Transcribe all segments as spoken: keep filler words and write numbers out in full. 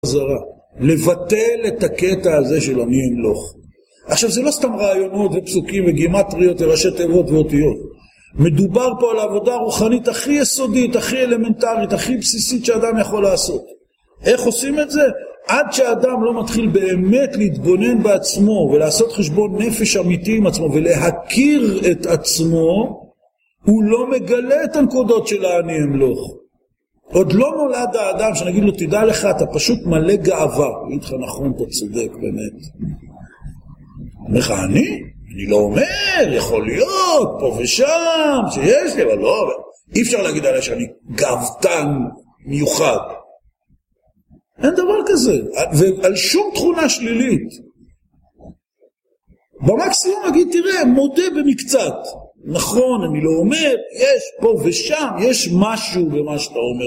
חזרה, לבטל את הקטע הזה של אני אמלוך. עכשיו זה לא סתם רעיונות ופסוקים וגימטריות וראשי תיבות ואותיות. מדובר פה על העבודה הרוחנית הכי יסודית, הכי אלמנטרית, הכי בסיסית שאדם יכול לעשות. איך עושים את זה? עד שהאדם לא מתחיל באמת להתבונן בעצמו ולעשות חשבון נפש אמיתי עם עצמו ולהכיר את עצמו, הוא לא מגלה את הנקודות של אני אמלוך. עוד לא נולד האדם שנגיד לו תדע לך אתה פשוט מלא גאווה. יגיד לך נכון, אתה צודק באמת. אומר לך אני? אני לא אומר, יכול להיות פה ושם שיש לי, אבל לא, אי אפשר להגיד עליה שאני גאוותן מיוחד. אין דבר כזה, ועל שום תכונה שלילית. במקסימום אגיד תראה, מודה במקצת. נכון, אני לא אומר, יש פה ושם, יש משהו במה שאתה אומר.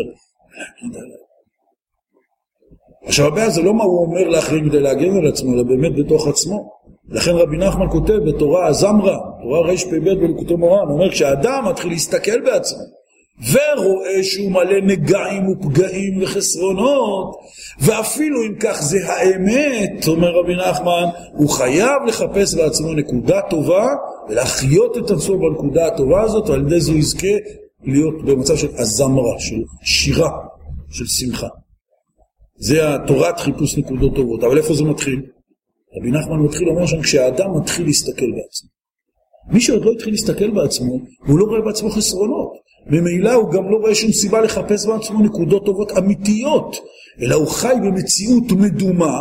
עכשיו הבעיה זה לא מה הוא אומר לאחרים כדי להגן על עצמו, אלא באמת בתוך עצמו. לכן רבי נחמן כותב בתורה הזמרה, תורה רש פ"ב בליקוטי מוהר"ן, הוא אומר כשאדם מתחיל להסתכל בעצמו, ורואה שהוא מלא נגעים ופגעים וחסרונות, ואפילו אם כך זה האמת, אומר רבי נחמן, הוא חייב לחפש בעצמו נקודה טובה, ולהחיות את עצמו בנקודה הטובה הזאת, ועל ידי זה הוא יזכה להיות במצב של הזמרה, של שירה, של שמחה. זה התורת חיפוש נקודות טובות. אבל איפה זה מתחיל? רבי נחמן מתחיל לומר שם, כשהאדם מתחיל להסתכל בעצמו. מי שעוד לא התחיל להסתכל בעצמו, הוא לא רואה בעצמו חסרונות. ממילא הוא גם לא רואה שום סיבה לחפש בעצמו נקודות טובות אמיתיות, אלא הוא חי במציאות מדומה,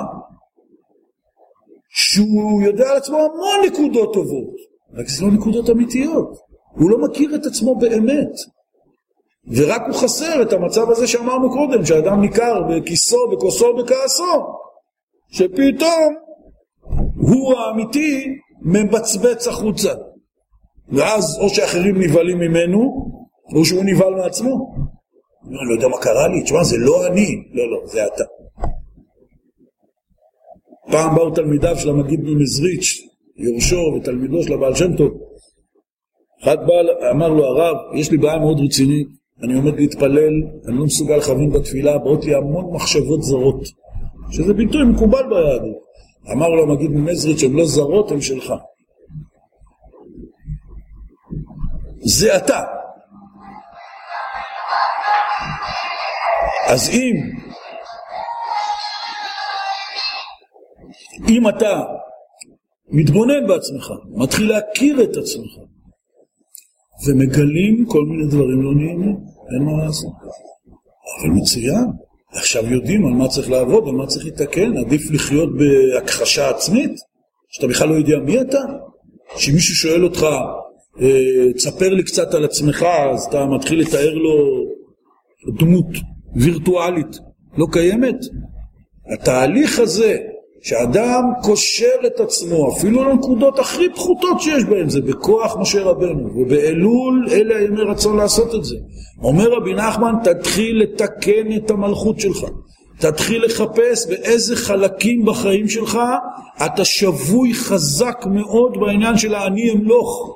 שהוא יודע על עצמו המון נקודות טובות, רק זה לא נקודות אמיתיות. הוא לא מכיר את עצמו באמת. ורק הוא חסר את המצב הזה שאמרנו קודם, שהאדם ניכר בכיסו, בכוסו, בכעסו, שפתאום הוא האמיתי מבצבץ החוצה. ואז או שאחרים נבהלים ממנו, או שהוא נבהל מעצמו. אני לא יודע מה קרה לי, תשמע, זה לא אני. לא, לא, זה אתה. פעם באו תלמידיו של המגיד ממזריץ', יורשו ותלמידו של הבעל שם טוב. אחד בא, אמר לו, הרב, יש לי בעיה מאוד רצינית, אני עומד להתפלל, אני לא מסוגל לכוון בתפילה, באות לי המון מחשבות זרות, שזה ביטוי מקובל ביהדות. אמר לו המגיד ממזריץ', שהן לא זרות, הן שלך. זה אתה. אז אם אם אתה מתבונן בעצמך, מתחיל להכיר את עצמך, ומגלים כל מיני דברים לא נעימים, אין מה לעשות. אבל מצוין, עכשיו יודעים על מה צריך לעבוד, על מה צריך להתקן. עדיף לחיות בהכחשה עצמית, שאתה בכלל לא יודע מי אתה, שמישהו שואל אותך תספר לי קצת על עצמך, אז אתה מתחיל לתאר לו דמות וירטואלית לא קיימת. התהליך הזה שאדם קושר את עצמו אפילו לנקודות הכי פחותות שיש בהם, זה בכוח משה רבנו, ובאלול אלה ימי רצון לעשות את זה. אומר רבי נחמן, תתחיל לתקן את המלכות שלך, תתחיל לחפש באיזה חלקים בחיים שלך אתה שבוי חזק מאוד בעניין של האני אמלוך.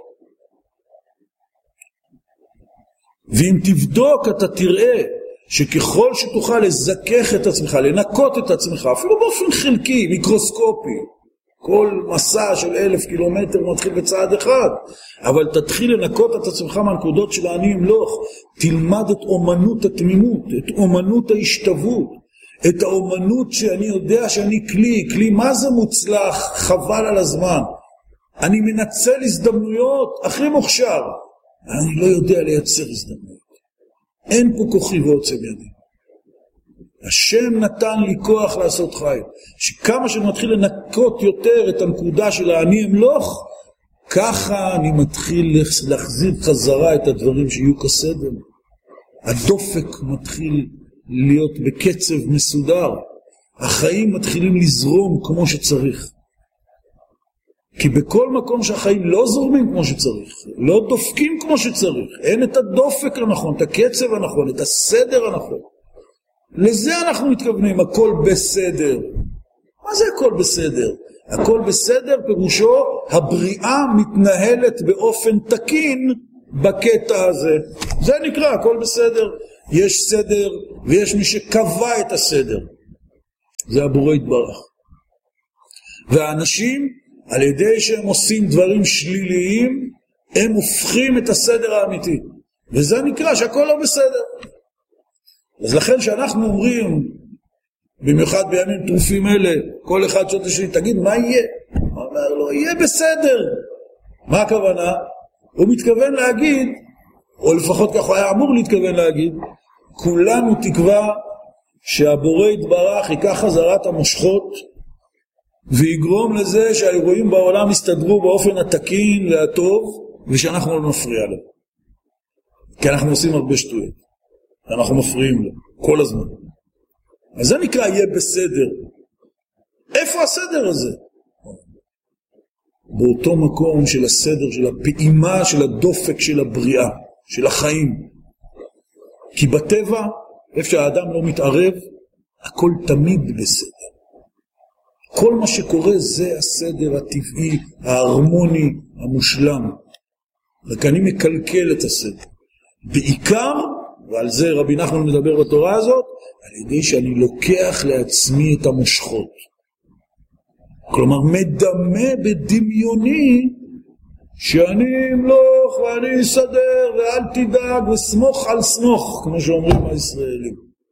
ואם תבדוק אתה תראה שככל שתוכל לזכך את עצמך, לנקות את עצמך, אפילו באופן חלקי, מיקרוסקופי, כל מסע של אלף קילומטר מתחיל בצעד אחד, אבל תתחיל לנקות את עצמך מהנקודות של האני אמלוך, תלמד את אומנות התמימות, את אומנות ההשתוות, את האומנות שאני יודע שאני כלי, כלי מה זה מוצלח, חבל על הזמן, אני מנצל הזדמנויות, הכי מוכשר, אני לא יודע לייצר הזדמנויות. אין פה כוחי ועוצם ידי. השם נתן לי כוח לעשות חי. שכמה שאני מתחיל לנקות יותר את הנקודה של האני אמלוך, ככה אני מתחיל להחזיר חזרה את הדברים שיהיו כסדר. הדופק מתחיל להיות בקצב מסודר. החיים מתחילים לזרום כמו שצריך. כי בכל מקום שהחיים לא זורמים כמו שצריך, לא דופקים כמו שצריך, אין את הדופק הנכון, את הקצב הנכון, את הסדר הנכון. לזה אנחנו מתכוונים, הכל בסדר. מה זה הכל בסדר? הכל בסדר פירושו, הבריאה מתנהלת באופן תקין בקטע הזה. זה נקרא, הכל בסדר. יש סדר ויש מי שקבע את הסדר. זה הבורא יתברך. והאנשים, על ידי שהם עושים דברים שליליים, הם הופכים את הסדר האמיתי. וזה נקרא שהכל לא בסדר. אז לכן שאנחנו אומרים, במיוחד בימים טרופים אלה, כל אחד שואל שלי, תגיד, מה יהיה? הוא אומר לו, יהיה בסדר. מה הכוונה? הוא מתכוון להגיד, או לפחות כך הוא היה אמור להתכוון להגיד, כולנו תקווה שהבורא יתברך ייקח חזרת המושכות, ויגרום לזה שהאירועים בעולם יסתדרו באופן התקין והטוב, ושאנחנו לא נפריע לו. כי אנחנו עושים הרבה שטויות. ואנחנו מפריעים לו, כל הזמן. אז זה נקרא יהיה בסדר. איפה הסדר הזה? באותו מקום של הסדר, של הפעימה, של הדופק של הבריאה, של החיים. כי בטבע, איפה שהאדם לא מתערב, הכל תמיד בסדר. כל מה שקורה זה הסדר הטבעי, ההרמוני, המושלם. רק אני מקלקל את הסדר. בעיקר, ועל זה רבי נחמן מדבר בתורה הזאת, על ידי שאני לוקח לעצמי את המושכות. כלומר, מדמה בדמיוני שאני אמלוך ואני אסדר ואל תדאג וסמוך על סמוך, כמו שאומרים הישראלים.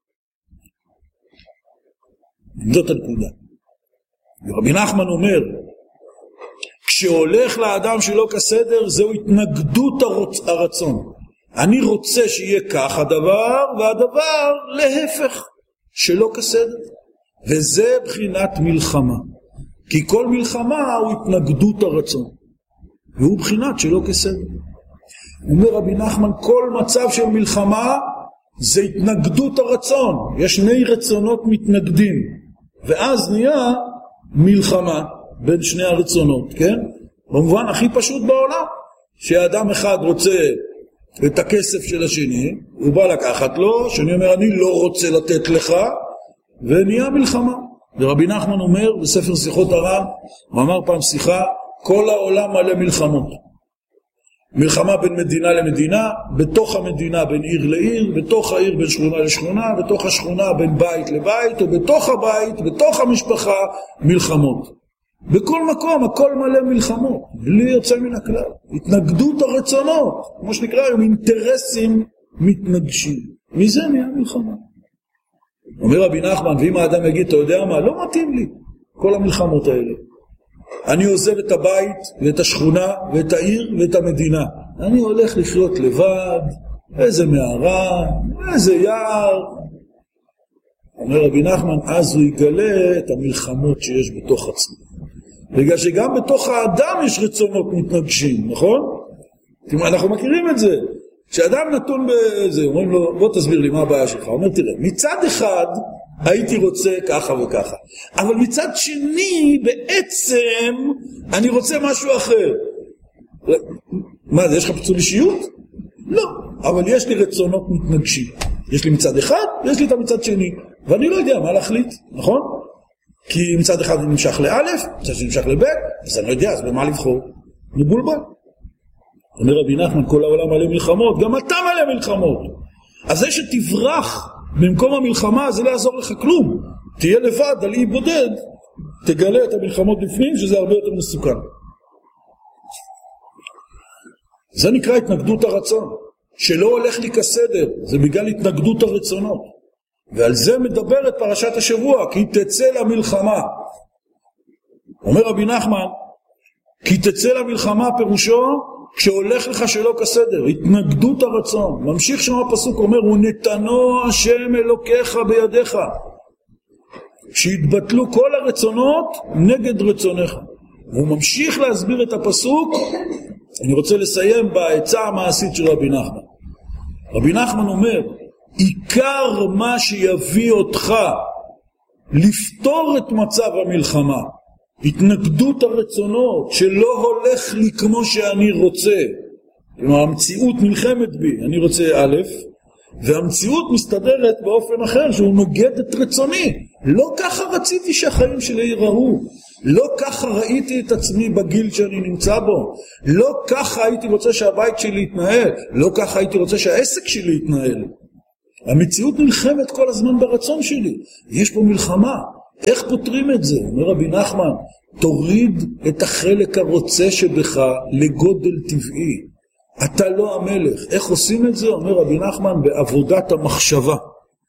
זאת הנקודה. ורבי נחמן אומר, כשהולך לאדם שלא כסדר, זהו התנגדות הרצ... הרצון. אני רוצה שיהיה כך הדבר, והדבר להפך, שלא כסדר. וזה בחינת מלחמה. כי כל מלחמה הוא התנגדות הרצון. והוא בחינת שלא כסדר. אומר רבי נחמן, כל מצב של מלחמה זה התנגדות הרצון. יש שני רצונות מתנגדים. ואז נהיה מלחמה בין שני הרצונות, כן? במובן הכי פשוט בעולם, שאדם אחד רוצה את הכסף של השני, הוא בא לקחת לו, שאני אומר אני לא רוצה לתת לך, ונהיה מלחמה. ורבי נחמן אומר בספר שיחות הר"ן, הוא אמר פעם שיחה, כל העולם מלא מלחמות. מלחמה בין מדינה למדינה, בתוך המדינה בין עיר לעיר, בתוך העיר בין שכונה לשכונה, בתוך השכונה בין בית לבית, ובתוך הבית, בתוך המשפחה, מלחמות. בכל מקום, הכל מלא מלחמות, בלי יוצא מן הכלל. התנגדות הרצונות, כמו שנקרא היום, אינטרסים מתנגשים. מזה נהיה מלחמה. אומר רבי נחמן, ואם האדם יגיד, אתה יודע מה, לא מתאים לי כל המלחמות האלה. אני עוזב את הבית ואת השכונה ואת העיר ואת המדינה. אני הולך לחיות לבד, איזה מערה, איזה יער. אומר רבי נחמן, אז הוא יגלה את המלחמות שיש בתוך עצמו. בגלל שגם בתוך האדם יש רצונות מתנגשים, נכון? אנחנו מכירים את זה. כשאדם נתון בזה, אומרים לו, בוא תסביר לי מה הבעיה שלך. הוא אומר, תראה, מצד אחד הייתי רוצה ככה וככה, אבל מצד שני בעצם אני רוצה משהו אחר. מה זה, יש לך פיצול אישיות? לא, אבל יש לי רצונות מתנגשים. יש לי מצד אחד, יש לי את המצד שני, ואני לא יודע מה להחליט, נכון? כי מצד אחד אני נמשך לאלף, מצד שני נמשך לבית, אז אני לא יודע, אז במה לבחור? מבולבל. אומר רבי נחמן, כל העולם מלא מלחמות, גם אתה מלא מלחמות. אז זה שתברח במקום המלחמה, זה לא יעזור לך כלום. תהיה לבד, על אי בודד, תגלה את המלחמות בפנים, שזה הרבה יותר מסוכן. זה נקרא התנגדות הרצון. שלא הולך לי כסדר, זה בגלל התנגדות הרצונות. ועל זה מדברת פרשת השבוע, כי תצא למלחמה. אומר רבי נחמן, כי תצא למלחמה פירושו, כשהולך לך שלא כסדר, התנגדות הרצון. ממשיך שם הפסוק, אומר, ונתנו השם אלוקיך בידיך. שהתבטלו כל הרצונות נגד רצונך. והוא ממשיך להסביר את הפסוק, אני רוצה לסיים בעצה המעשית של רבי נחמן. רבי נחמן אומר, עיקר מה שיביא אותך לפתור את מצב המלחמה, התנגדות הרצונות שלא הולך לי כמו שאני רוצה, כלומר המציאות נלחמת בי, אני רוצה א', והמציאות מסתדרת באופן אחר שהוא נוגד את רצוני. לא ככה רציתי שהחיים שלי ייראו, לא ככה ראיתי את עצמי בגיל שאני נמצא בו, לא ככה הייתי רוצה שהבית שלי יתנהל, לא ככה הייתי רוצה שהעסק שלי יתנהל. המציאות נלחמת כל הזמן ברצון שלי. יש פה מלחמה, איך פותרים את זה? אומר רבי נחמן, תוריד את החלק הרוצה שבך לגודל טבעי. אתה לא המלך. איך עושים את זה? אומר רבי נחמן, בעבודת המחשבה.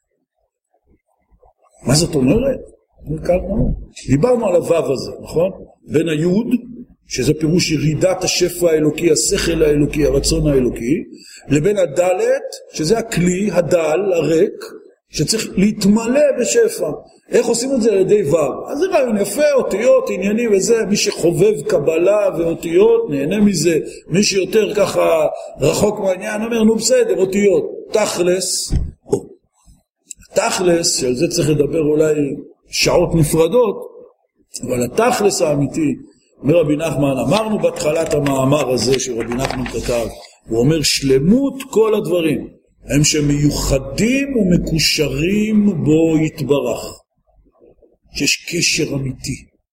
מה זאת אומרת? דיברנו על הוו הזה, נכון? בין היוד, שזה פירוש ירידת השפע האלוקי, השכל האלוקי, הרצון האלוקי, לבין הדלת, שזה הכלי, הדל, הריק, שצריך להתמלא בשפע. איך עושים את זה על ידי וו? אז זה רעיון יפה, אותיות, עניינים וזה, מי שחובב קבלה ואותיות, נהנה מזה, מי שיותר ככה רחוק מהעניין, אומר, נו בסדר, אותיות, תכלס, או. תכלס, שעל זה צריך לדבר אולי שעות נפרדות, אבל התכלס האמיתי, אומר רבי נחמן, אמרנו בהתחלת המאמר הזה שרבי נחמן כתב, הוא אומר שלמות כל הדברים, הם שמיוחדים ומקושרים בו יתברך. שיש קשר אמיתי.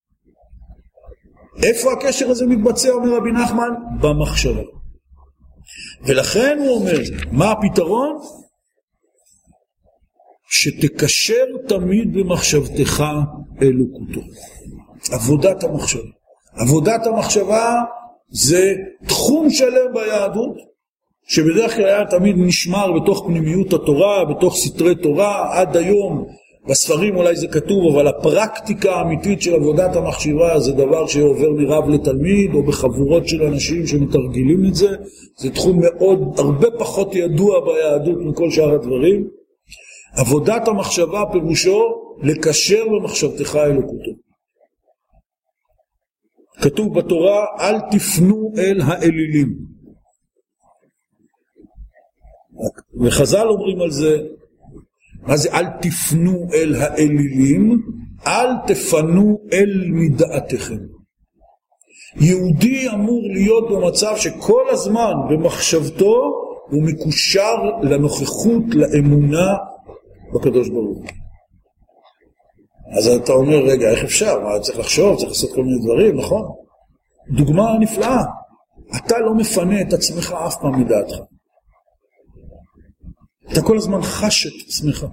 איפה הקשר הזה מתבצע, אומר רבי נחמן? במחשבה. ולכן הוא אומר, מה הפתרון? שתקשר תמיד במחשבתך אלוקותו. עבודת המחשבה. עבודת המחשבה זה תחום שלם ביהדות, שבדרך כלל היה תמיד נשמר בתוך פנימיות התורה, בתוך סתרי תורה, עד היום בספרים אולי זה כתוב, אבל הפרקטיקה האמיתית של עבודת המחשבה זה דבר שעובר מרב לתלמיד, או בחבורות של אנשים שמתרגילים את זה, זה תחום מאוד, הרבה פחות ידוע ביהדות מכל שאר הדברים. עבודת המחשבה פירושו לקשר במחשבתך אלוקותו. כתוב בתורה, אל תפנו אל האלילים. וחז"ל אומרים על זה, מה זה אל תפנו אל האלילים? אל תפנו אל מדעתכם. יהודי אמור להיות במצב שכל הזמן במחשבתו הוא מקושר לנוכחות, לאמונה בקדוש ברוך הוא. אז אתה אומר, רגע, איך אפשר? מה, צריך לחשוב, צריך לעשות כל מיני דברים, נכון? דוגמה נפלאה. אתה לא מפנה את עצמך אף פעם מדעתך. אתה כל הזמן חש את עצמך.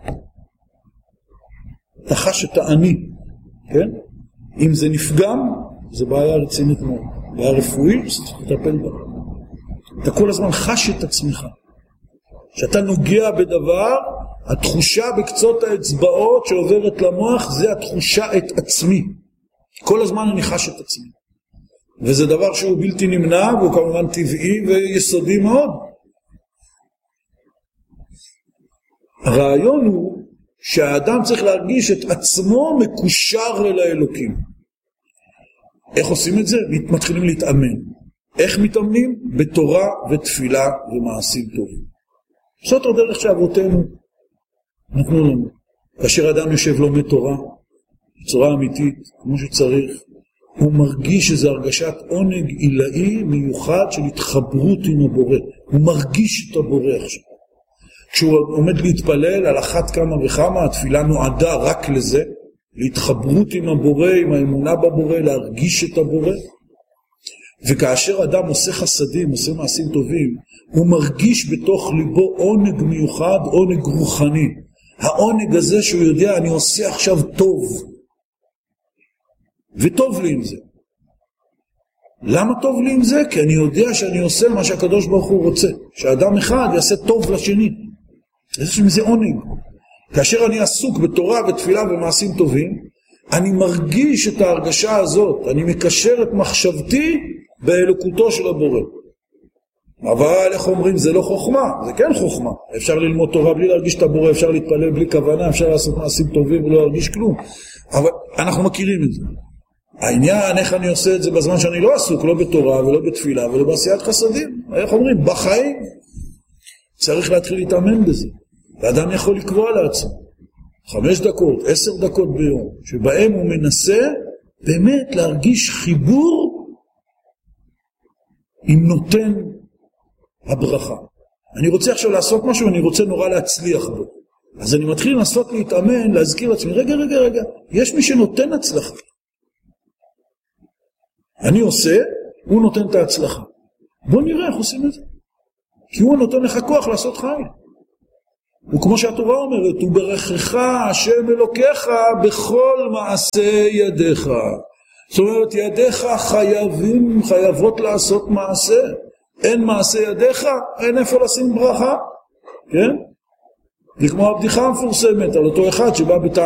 אתה חש את האני, כן? אם זה נפגם, זה בעיה רצינית מאוד. בעיה רפואית, צריך לטפל בה. אתה כל הזמן חש את עצמך. כשאתה נוגע בדבר, התחושה בקצות האצבעות שעוברת למוח, זה התחושה את עצמי. כל הזמן אני חש את עצמי. וזה דבר שהוא בלתי נמנע, והוא כמובן טבעי ויסודי מאוד. הרעיון הוא שהאדם צריך להרגיש את עצמו מקושר אל האלוקים. איך עושים את זה? מתחילים להתאמן. איך מתאמנים? בתורה ותפילה ומעשים טובים. זאת הדרך שאבותינו נתנו לנו. כאשר אדם יושב לומד תורה, בצורה אמיתית, כמו שצריך, הוא מרגיש שזו הרגשת עונג עילאי מיוחד של התחברות עם הבורא. הוא מרגיש את הבורא עכשיו. כשהוא עומד להתפלל, על אחת כמה וכמה, התפילה נועדה רק לזה, להתחברות עם הבורא, עם האמונה בבורא, להרגיש את הבורא. וכאשר אדם עושה חסדים, עושה מעשים טובים, הוא מרגיש בתוך ליבו עונג מיוחד, עונג רוחני. העונג הזה שהוא יודע, אני עושה עכשיו טוב. וטוב לי עם זה. למה טוב לי עם זה? כי אני יודע שאני עושה מה שהקדוש ברוך הוא רוצה. שאדם אחד יעשה טוב לשני. יש מזה עונג. כאשר אני עסוק בתורה ותפילה ומעשים טובים, אני מרגיש את ההרגשה הזאת. אני מקשר את מחשבתי באלוקותו של הבורא. אבל איך אומרים, זה לא חוכמה, זה כן חוכמה. אפשר ללמוד תורה בלי להרגיש את הבורא, אפשר להתפלל בלי כוונה, אפשר לעשות מעשים טובים ולא להרגיש כלום. אבל אנחנו מכירים את זה. העניין, איך אני עושה את זה בזמן שאני לא עסוק, לא בתורה ולא בתפילה ולא בעשיית חסדים. איך אומרים, בחיים צריך להתחיל להתאמן בזה. ואדם יכול לקבוע לעצמו חמש דקות, עשר דקות ביום, שבהם הוא מנסה באמת להרגיש חיבור עם נותן הברכה. אני רוצה עכשיו לעשות משהו, אני רוצה נורא להצליח בו. אז אני מתחיל לנסות להתאמן, להזכיר לעצמי, רגע, רגע, רגע, יש מי שנותן הצלחה. אני עושה, הוא נותן את ההצלחה. בוא נראה איך עושים את זה. כי הוא נותן לך כוח לעשות חיים. וכמו שהתורה אומרת, וברכך השם אלוקיך בכל מעשה ידיך. זאת אומרת, ידיך חייבים, חייבות לעשות מעשה. אין מעשה ידיך, אין איפה לשים ברכה. כן? זה כמו הבדיחה המפורסמת על אותו אחד שבא בטענה.